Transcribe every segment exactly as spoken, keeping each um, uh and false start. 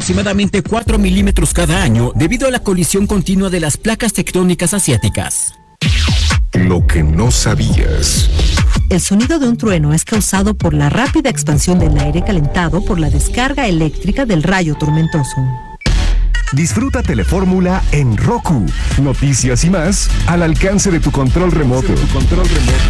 aproximadamente cuatro milímetros cada año debido a la colisión continua de las placas tectónicas asiáticas. Lo que no sabías. El sonido de un trueno es causado por la rápida expansión del aire calentado por la descarga eléctrica del rayo tormentoso. Disfruta Telefórmula en Roku. Noticias y más al alcance de tu control remoto. Tu control remoto.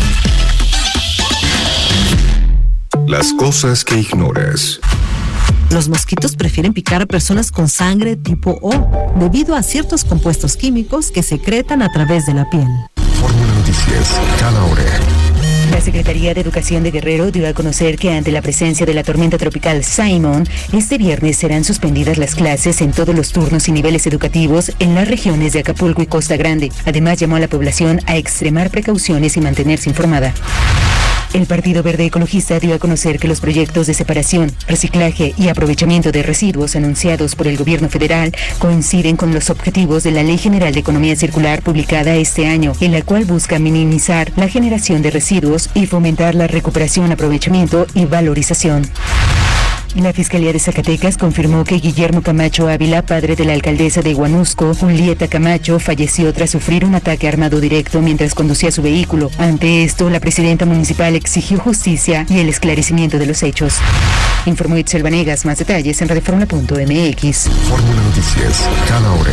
Las cosas que ignoras. Los mosquitos prefieren picar a personas con sangre tipo O debido a ciertos compuestos químicos que secretan a través de la piel. Fórmula Noticias, cada hora. La Secretaría de Educación de Guerrero dio a conocer que ante la presencia de la tormenta tropical Simon, este viernes serán suspendidas las clases en todos los turnos y niveles educativos en las regiones de Acapulco y Costa Grande. Además, llamó a la población a extremar precauciones y mantenerse informada. El Partido Verde Ecologista dio a conocer que los proyectos de separación, reciclaje y aprovechamiento de residuos anunciados por el gobierno federal coinciden con los objetivos de la Ley General de Economía Circular publicada este año, en la cual busca minimizar la generación de residuos y fomentar la recuperación, aprovechamiento y valorización. La Fiscalía de Zacatecas confirmó que Guillermo Camacho Ávila, padre de la alcaldesa de Huanusco, Julieta Camacho, falleció tras sufrir un ataque armado directo mientras conducía su vehículo. Ante esto, la presidenta municipal exigió justicia y el esclarecimiento de los hechos. Informó Itzel Vanegas. Más detalles en radioformula punto m x. Fórmula Noticias, cada hora.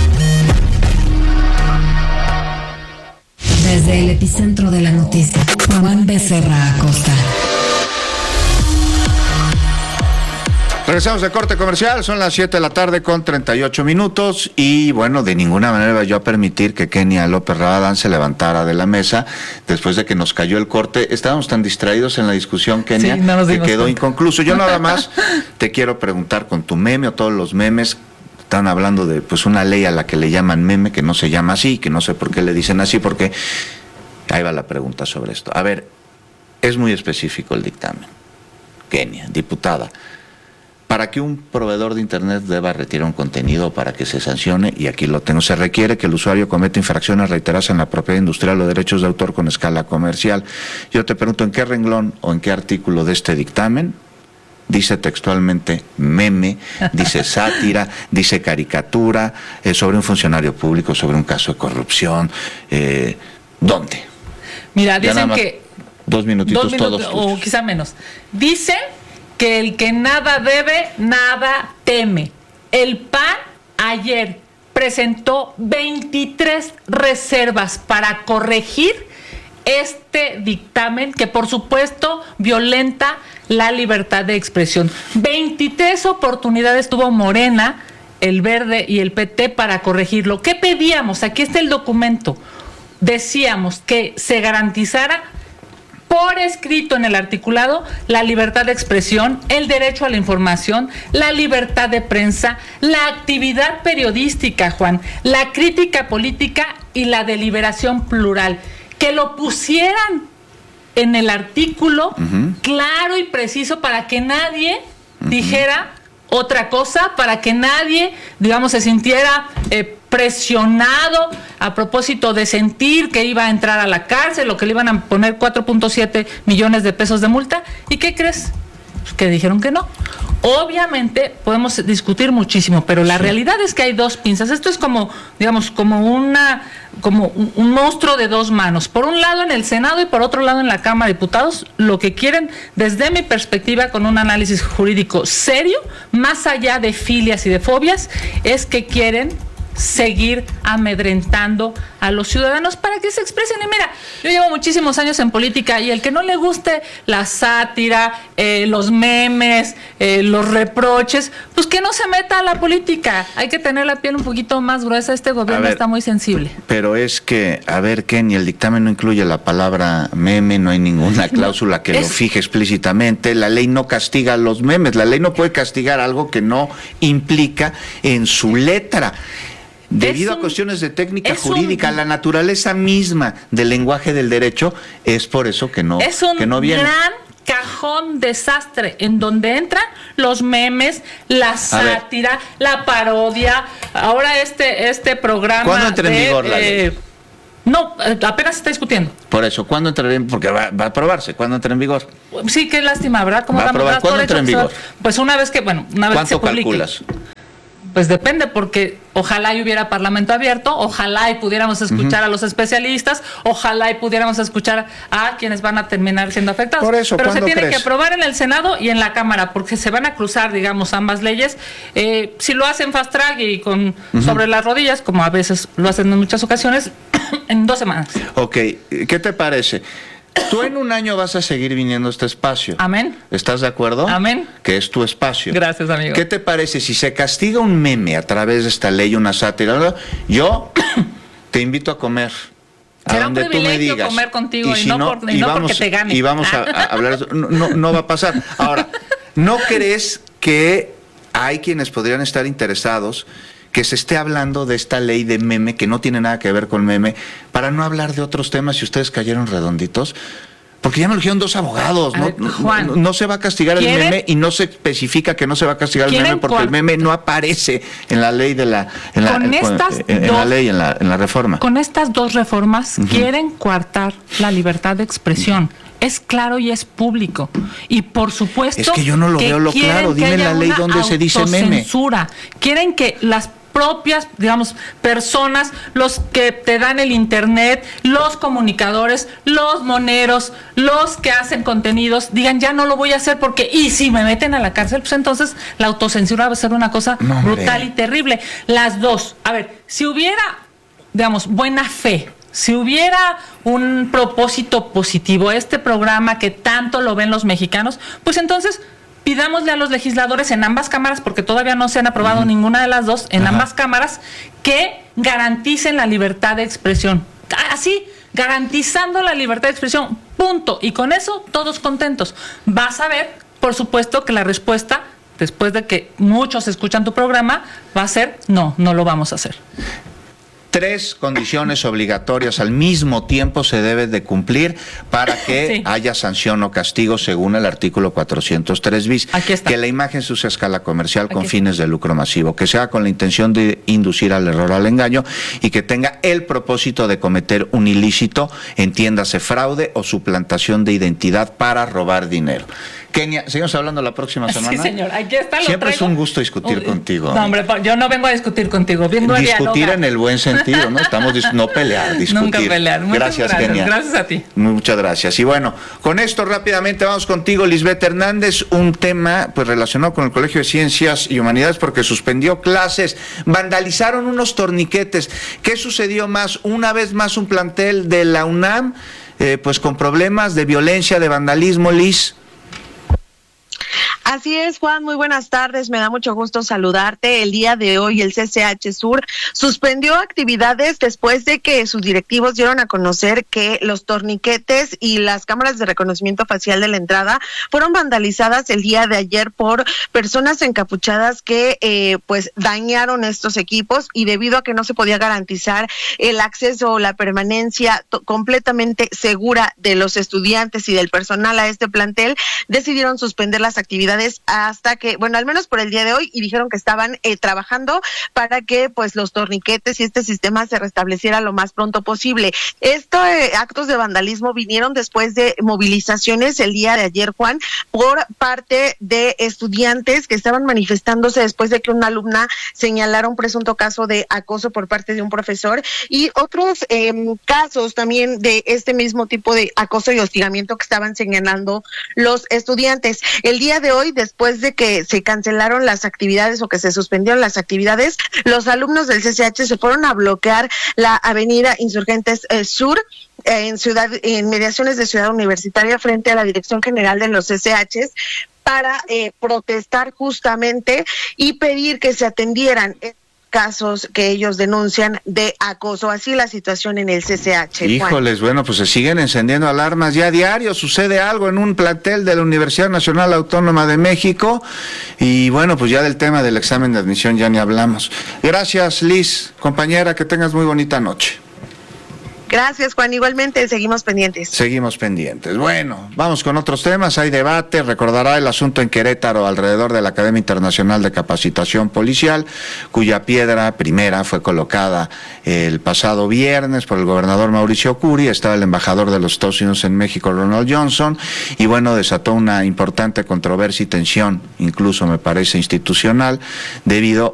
Desde el epicentro de la noticia, Juan Becerra Acosta. Regresamos de corte comercial, son las siete de la tarde con treinta y ocho minutos y bueno, de ninguna manera iba yo a permitir que Kenia López Rabadán se levantara de la mesa después de que nos cayó el corte. Estábamos tan distraídos en la discusión, Kenia, sí, no que quedó cuenta. inconcluso. Yo nada más te quiero preguntar con tu meme o todos los memes. Están hablando de pues una ley a la que le llaman meme, que no se llama así, que no sé por qué le dicen así, porque ahí va la pregunta sobre esto. A ver, es muy específico el dictamen. Kenia, diputada, para que un proveedor de Internet deba retirar un contenido, para que se sancione, y aquí lo tengo, se requiere que el usuario cometa infracciones reiteradas en la propiedad industrial o derechos de autor con escala comercial. Yo te pregunto, ¿en qué renglón o en qué artículo de este dictamen dice textualmente meme, dice sátira, dice caricatura, eh, sobre un funcionario público, sobre un caso de corrupción? Eh, ¿Dónde? Mira, Ya dicen más, que... Dos minutitos, dos minutos, todos o tuyos. quizá menos. Dicen que el que nada debe, nada teme. El P A N ayer presentó veintitrés reservas para corregir este dictamen que por supuesto violenta la libertad de expresión. veintitrés oportunidades tuvo Morena, el Verde y el P T para corregirlo. ¿Qué pedíamos? Aquí está el documento. Decíamos que se garantizara por escrito en el articulado la libertad de expresión, el derecho a la información, la libertad de prensa, la actividad periodística, Juan, la crítica política y la deliberación plural. Que lo pusieran en el artículo uh-huh. claro y preciso para que nadie uh-huh. dijera otra cosa, para que nadie, digamos, se sintiera eh, presionado a propósito de sentir que iba a entrar a la cárcel o que le iban a poner cuatro punto siete millones de pesos de multa. ¿Y qué crees? Pues que dijeron que no. Obviamente podemos discutir muchísimo, pero la sí. realidad es que hay dos pinzas. Esto es como, digamos, como una, como un, un monstruo de dos manos. Por un lado en el Senado y por otro lado en la Cámara de Diputados, lo que quieren, desde mi perspectiva, con un análisis jurídico serio, más allá de filias y de fobias, es que quieren seguir amedrentando a los ciudadanos para que se expresen. Y mira, yo llevo muchísimos años en política y el que no le guste la sátira, eh, los memes, eh, los reproches, pues que no se meta a la política. Hay que tener la piel un poquito más gruesa. Este gobierno ver, está muy sensible. Pero es que, a ver, Kenny, el dictamen no incluye la palabra meme, no hay ninguna cláusula que es... lo fije explícitamente. La ley no castiga los memes, la ley no puede castigar algo que no implica en su letra. Debido un, a cuestiones de técnica jurídica, un, la naturaleza misma del lenguaje del derecho, es por eso que no, es un que no viene. gran cajón desastre en donde entran los memes, la sátira, la parodia. Ahora este este programa. ¿Cuándo entra en vigor la eh, ley? No, apenas se está discutiendo. Por eso, ¿cuándo entrará en Porque va, va a aprobarse. ¿Cuándo entra en vigor? Sí, qué lástima, ¿verdad? ¿Cómo va a aprobar? ¿Cuándo entra en vigor? Pues una vez que, bueno, una vez que se publique. ¿Cuánto calculas? pues depende, porque ojalá y hubiera parlamento abierto, ojalá y pudiéramos escuchar uh-huh. a los especialistas, ojalá y pudiéramos escuchar a quienes van a terminar siendo afectados. Por eso, pero se tiene crees? que aprobar en el Senado y en la Cámara, porque se van a cruzar, digamos, ambas leyes. Eh, si lo hacen fast track y con uh-huh. sobre las rodillas, como a veces lo hacen en muchas ocasiones, en dos semanas. Ok, ¿qué te parece? Tú en un año vas a seguir viniendo a este espacio. Amén. ¿Estás de acuerdo? Amén. Que es tu espacio. Gracias, amigo. ¿Qué te parece si se castiga un meme a través de esta ley, una sátira? Yo te invito a comer. Será un privilegio comer contigo y, y no, no, por, y y no vamos, porque te gane. Y vamos a, a hablar, no, no, no va a pasar. Ahora, ¿no crees que hay quienes podrían estar interesados que se esté hablando de esta ley de meme, que no tiene nada que ver con meme, para no hablar de otros temas si ustedes cayeron redonditos? Porque ya me lo dijeron dos abogados, ¿no? Ver, Juan, no, no se va a castigar el meme y no se especifica que no se va a castigar el meme porque el meme no aparece en la ley de la en la, con en, estas en, en dos, la ley en la, en la reforma. Con estas dos reformas uh-huh. quieren coartar la libertad de expresión. Es claro y es público. Y por supuesto es que yo no lo que veo lo claro. Dime la ley donde se dice meme. Censura. Quieren que las propias, digamos, personas, los que te dan el internet, los comunicadores, los moneros, los que hacen contenidos, digan, ya no lo voy a hacer porque, y si me meten a la cárcel, pues entonces la autocensura va a ser una cosa no, brutal y terrible. Las dos. A ver, si hubiera, digamos, buena fe, si hubiera un propósito positivo, este programa que tanto lo ven los mexicanos, pues entonces pidámosle a los legisladores en ambas cámaras, porque todavía no se han aprobado uh-huh. ninguna de las dos, en Ajá. ambas cámaras, que garanticen la libertad de expresión. Así, garantizando la libertad de expresión, punto. Y con eso, todos contentos. Vas a ver, por supuesto, que la respuesta, después de que muchos escuchan tu programa, va a ser, no, no lo vamos a hacer. Tres condiciones obligatorias al mismo tiempo se deben de cumplir para que sí. haya sanción o castigo según el artículo cuatrocientos tres bis. Aquí está. Que la imagen se use a escala comercial Aquí con está. fines de lucro masivo, que sea con la intención de inducir al error o al engaño y que tenga el propósito de cometer un ilícito, entiéndase fraude o suplantación de identidad para robar dinero. Kenia, seguimos hablando la próxima semana. Sí, señor, aquí está. Lo Siempre traigo. es un gusto discutir Uy, contigo. No, hombre, yo no vengo a discutir contigo, vengo discutir a dialogar. En el buen sentido, ¿no? Estamos dis- no pelear, discutir. Nunca pelear. Muchas gracias, gracias, Kenia. gracias a ti. Muchas gracias. Y bueno, con esto rápidamente vamos contigo, Lisbeth Hernández, un tema pues relacionado con el Colegio de Ciencias y Humanidades porque suspendió clases, vandalizaron unos torniquetes. ¿Qué sucedió más? Una vez más un plantel de la UNAM, eh, pues con problemas de violencia, de vandalismo, Liz. Así es, Juan, muy buenas tardes, me da mucho gusto saludarte. El día de hoy el C C H Sur suspendió actividades después de que sus directivos dieron a conocer que los torniquetes y las cámaras de reconocimiento facial de la entrada fueron vandalizadas el día de ayer por personas encapuchadas que eh, pues dañaron estos equipos, y debido a que no se podía garantizar el acceso o la permanencia to- completamente segura de los estudiantes y del personal a este plantel, decidieron suspender las actividades hasta que, bueno, al menos por el día de hoy, y dijeron que estaban eh, trabajando para que pues los torniquetes y este sistema se restableciera lo más pronto posible. Estos eh, actos de vandalismo vinieron después de movilizaciones el día de ayer, Juan, por parte de estudiantes que estaban manifestándose después de que una alumna señalara un presunto caso de acoso por parte de un profesor, y otros eh, casos también de este mismo tipo de acoso y hostigamiento que estaban señalando los estudiantes. El día de hoy, después de que se cancelaron las actividades o que se suspendieron las actividades, los alumnos del C C H se fueron a bloquear la avenida Insurgentes eh, Sur eh, en ciudad, en mediaciones de Ciudad Universitaria, frente a la Dirección General de los C C Hs, para eh, protestar justamente y pedir que se atendieran casos que ellos denuncian de acoso. Así la situación en el C C H. Híjoles, Juan. bueno, pues se siguen encendiendo alarmas ya a diario, sucede algo en un plantel de la Universidad Nacional Autónoma de México, y bueno, pues ya del tema del examen de admisión ya ni hablamos. Gracias, Liz, compañera, que tengas muy bonita noche. Gracias, Juan. Igualmente, seguimos pendientes. Seguimos pendientes. Bueno, vamos con otros temas. Hay debate. Recordará el asunto en Querétaro alrededor de la Academia Internacional de Capacitación Policial, cuya piedra primera fue colocada el pasado viernes por el gobernador Mauricio Curi. Estaba el embajador de los Estados Unidos en México, Ronald Johnson, y bueno, desató una importante controversia y tensión, incluso me parece institucional, debido